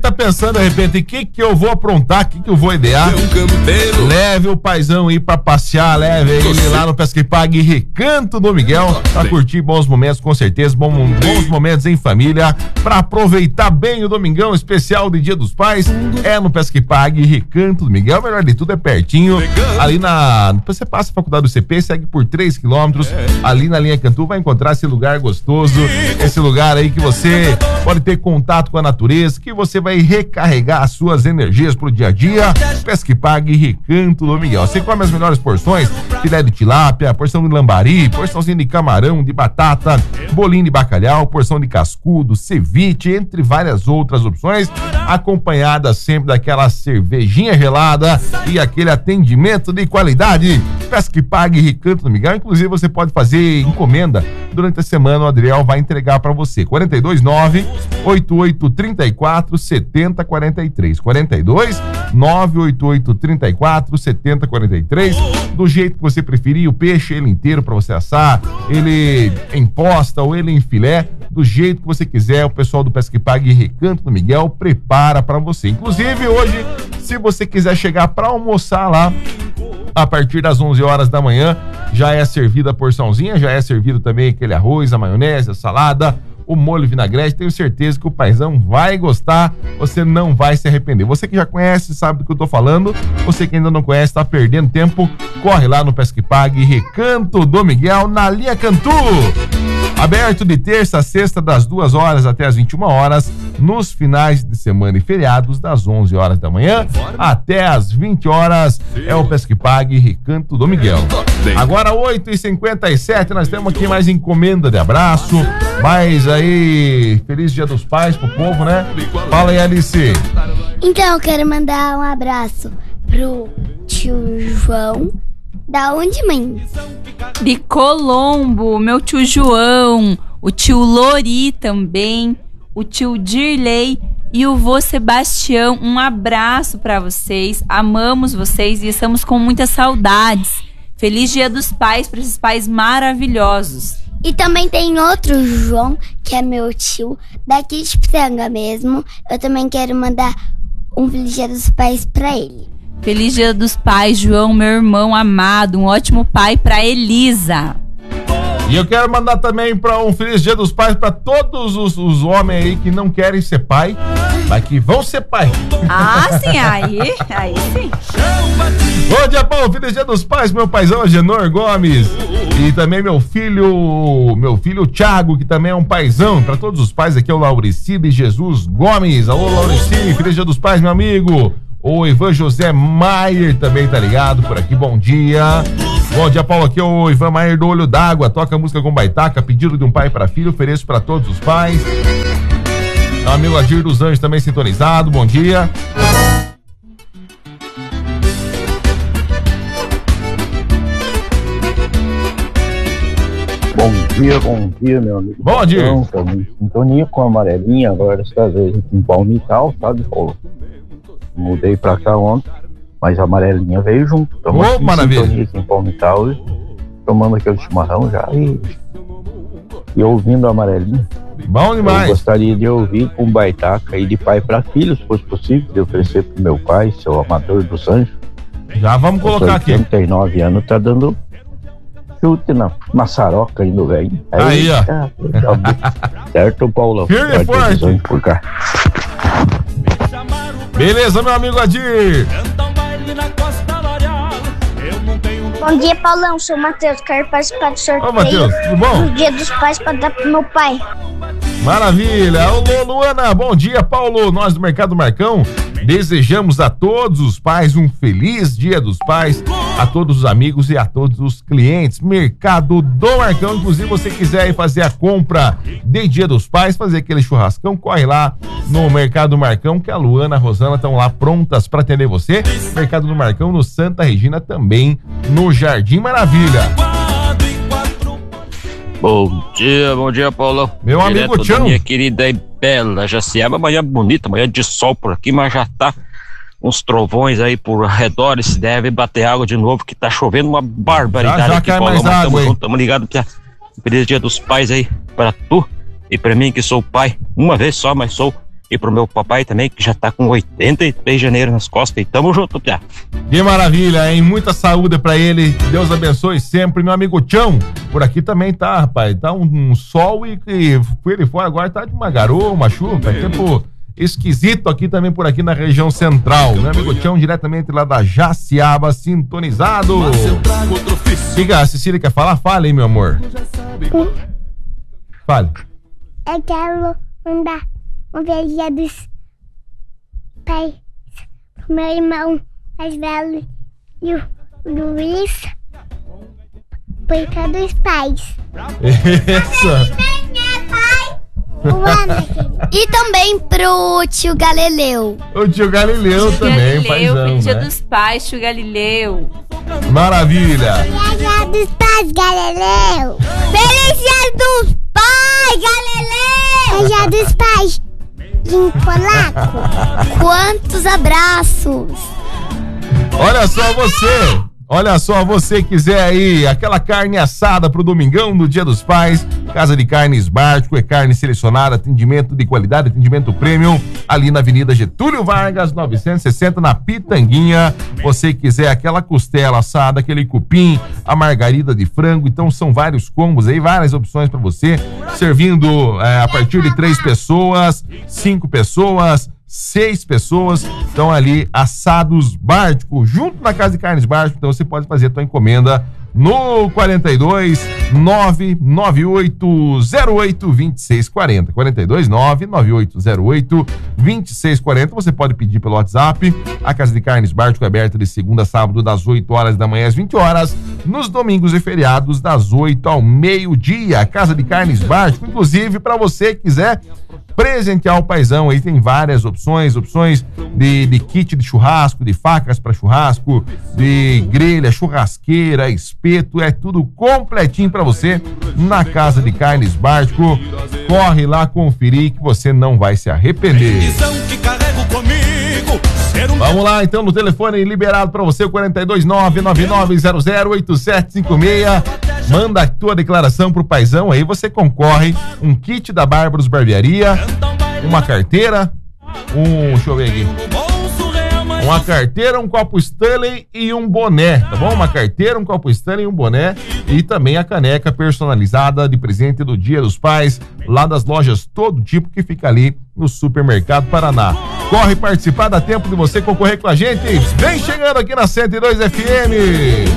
tá pensando de repente, o que eu vou aprontar, o que eu vou idear? Leve o paizão aí pra passear, leve ele lá no Pesca e Pague Recanto do Miguel, pra curtir bons momentos, com certeza, bons momentos em família, pra aproveitar bem o domingão especial de Dia dos Pais. É no Pesca e Pague Recanto do Miguel, melhor de tudo, é pertinho, ali você passa a faculdade do CP, segue por 3 quilômetros, ali na linha Cantu, vai encontrar esse lugar gostoso, esse lugar aí que você pode ter contato com a natureza, que você vai recarregar as suas energias pro dia a dia. Pesca e Pague Recanto do Miguel. Você come as melhores porções, filé de tilápia, porção de lambari, porçãozinha de camarão, de batata, bolinho de bacalhau, porção de cascudo, ceviche, entre várias outras opções, acompanhada sempre daquela cervejinha gelada e aquele atendimento de qualidade. Pesca e Pague Recanto do Miguel. Inclusive você pode fazer encomenda durante a semana, o Adriel vai entregar para você. 429-8834-7043. 429-8834-7043. Do jeito que você preferir, o peixe ele inteiro para você assar, ele em posta ou ele em filé, do jeito que você quiser, o pessoal do Pesca e Pague Recanto do Miguel prepara para você. Inclusive hoje, se você quiser chegar para almoçar lá, a partir das 11 horas da manhã, já é servida a porçãozinha, já é servido também aquele arroz, a maionese, a salada, o molho vinagrete. Tenho certeza que o paizão vai gostar, você não vai se arrepender. Você que já conhece, sabe do que eu tô falando, você que ainda não conhece, tá perdendo tempo, corre lá no Pesca e Pague Recanto do Miguel, na linha Cantu. Aberto de terça a sexta, das 2 horas até as 21 horas, nos finais de semana e feriados, das 11 horas da manhã até as 20 horas, é o Pesca e Pague Recanto do Miguel. Agora 8h57, nós temos aqui mais encomenda de abraço, mais aí, feliz Dia dos Pais pro povo, né? Fala aí, Alice. Então, eu quero mandar um abraço pro tio João. Da onde, mãe? De Colombo, meu tio João, o tio Lori também, o tio Dirley e o vô Sebastião. Um abraço pra vocês, amamos vocês e estamos com muitas saudades. Feliz Dia dos Pais para esses pais maravilhosos. E também tem outro João, que é meu tio, daqui de Pitanga mesmo. Eu também quero mandar um Feliz Dia dos Pais pra ele. Feliz Dia dos Pais, João, meu irmão amado. Um ótimo pai pra Elisa. E eu quero mandar também para um Feliz Dia dos Pais para todos os homens aí que não querem ser pai, mas que vão ser pai. Ah, sim, aí sim. Bom dia, bom, Feliz Dia dos Pais, meu paizão Agenor Gomes. E também meu filho Thiago, que também é um paizão. Para todos os pais, aqui é o Laurici de Jesus Gomes. Alô, Laurici, Feliz Dia dos Pais, meu amigo. O Ivan José Maier também tá ligado por aqui, bom dia. Bom dia, Paulo, aqui é o Ivan Maier do Olho d'Água, toca música com baitaca, pedido de um pai para filho, ofereço para todos os pais. O amigo Adir dos Anjos também sintonizado, bom dia. Bom dia, meu amigo. Bom dia. Estamos em sintonia com a amarelinha, agora dessa vez aqui em Palmital, sabe, Paulo? Mudei pra cá ontem, mas a amarelinha veio junto. Estamos em sintonia aqui em Palmital, tomando aquele chimarrão já e ouvindo a amarelinha. Bom demais. Eu gostaria de ouvir com baitaca aí de pai para filho, se fosse possível, de oferecer pro meu pai, seu Amador dos Anjos. Já vamos colocar aqui. 89 anos, tá dando chute na maçaroca ainda, velho. Aí, ó. Certo, Paulo? Firme e forte. Por cá. Beleza, meu amigo Adir. Bom dia, Paulão. Sou o Matheus. Quero participar do sorteio. Ô, Matheus, tudo bom? Do Dia dos Pais para dar pro meu pai. Maravilha. Alô, Luana. Bom dia, Paulo. Nós do Mercado Marcão desejamos a todos os pais um feliz Dia dos Pais, a todos os amigos e a todos os clientes. Mercado do Marcão. Inclusive, você quiser ir fazer a compra de Dia dos Pais, fazer aquele churrascão, corre lá no Mercado do Marcão, que a Luana e a Rosana estão lá prontas para atender você. Mercado do Marcão no Santa Regina, também no Jardim Maravilha. Bom dia, Paulo. Meu amigo Tião. Minha querida e bela Jaciaba, amanhã bonita, amanhã de sol por aqui, mas já tá uns trovões aí por redor, se deve bater água de novo, que tá chovendo uma barbaridade já aqui, cai Paulo. Mais mas água, tamo ligado pra feliz Dia dos Pais aí, pra tu e pra mim que sou pai, uma vez só, mas sou E pro meu papai também, que já tá com 83 de janeiro nas costas. E tamo junto, Piá. Que maravilha, hein? Muita saúde pra ele. Deus abençoe sempre. Meu amigo Tião, por aqui também tá, rapaz. Tá um sol e ele fora agora tá de uma garoa, uma chuva. Tá tempo esquisito aqui também por aqui na região central. Meu amigo Tião, diretamente lá da Jaciaba, sintonizado. Fica, a Cecília quer falar? Fale, hein, meu amor. Fale. Eu quero mandar um beijo dos pais pro meu irmão mais velho e o Luiz, por todos os pais. Isso. E também pro tio Galileu. O tio Galileu também, paizão, Dia né? dos Pais, tio Galileu. Maravilha. Feliz Dia dos Pais, Galileu. Feliz Dia dos Pais, Galileu. Feliz Dia dos Pais, em polaco. Quantos abraços. Olha só, você quiser aí aquela carne assada pro domingão do Dia dos Pais, Casa de Carnes Bártico, é carne selecionada, atendimento de qualidade, atendimento premium, ali na Avenida Getúlio Vargas, 960, na Pitanguinha. Você quiser aquela costela assada, aquele cupim, a margarida de frango, então são vários combos aí, várias opções para você, servindo a partir de 3 pessoas, 5 pessoas, 6 pessoas, estão ali assados Bártico, junto na Casa de Carnes Bártico. Então você pode fazer a tua encomenda no 42 99808 2640, 42 99808 2640. Você pode pedir pelo WhatsApp. A Casa de Carnes Bártico é aberta de segunda a sábado das 8 horas da manhã às 20 horas, nos domingos e feriados das 8 ao meio-dia. Casa de Carnes Bártico, inclusive para você que quiser presentear o paizão, aí tem várias opções de kit de churrasco, de facas para churrasco, de grelha, churrasqueira, espeto, é tudo completinho para você na Casa de Carnes Bártico. Corre lá conferir que você não vai se arrepender. Vamos lá, então, no telefone liberado para você, 429-9900-8756. Manda a tua declaração pro paizão, aí você concorre um kit da Bárbaros Barbearia, uma carteira, deixa eu ver aqui, uma carteira, um copo Stanley e um boné, tá bom? Uma carteira, um copo Stanley e um boné, e também a caneca personalizada de presente do Dia dos Pais, lá das lojas Todo Tipo, que fica ali no Supermercado Paraná. Corre participar, dá tempo de você concorrer com a gente. Vem chegando aqui na 102 FM.